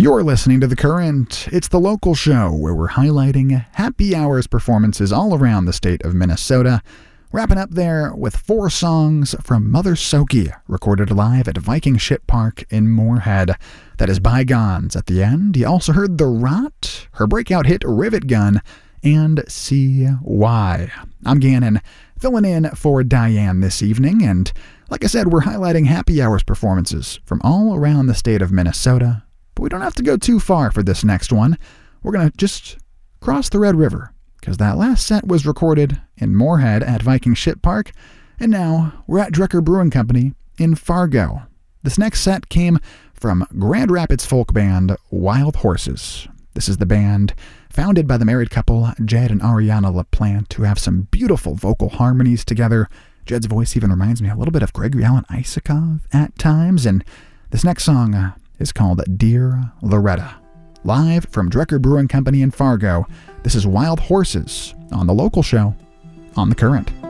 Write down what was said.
You're listening to The Current. It's the local show where we're highlighting happy hours performances all around the state of Minnesota. Wrapping up there with 4 songs from Mother Soki, recorded live at Viking Ship Park in Moorhead. That is Bygones at the end. You also heard The Rot, her breakout hit Rivet Gun, and CY. I'm Gannon, filling in for Diane this evening, and like I said, we're highlighting happy hours performances from all around the state of Minnesota. But we don't have to go too far for this next one. We're going to just cross the Red River, because that last set was recorded in Moorhead at Viking Ship Park, and now we're at Drecker Brewing Company in Fargo. This next set came from Grand Rapids folk band Wild Horses. This is the band founded by the married couple Jed and Ariana LaPlante, who have some beautiful vocal harmonies together. Jed's voice even reminds me a little bit of Gregory Alan Isakov at times, and this next song is called Dear Loretta. Live from Drecker Brewing Company in Fargo, this is Wild Horses on the local show on The Current.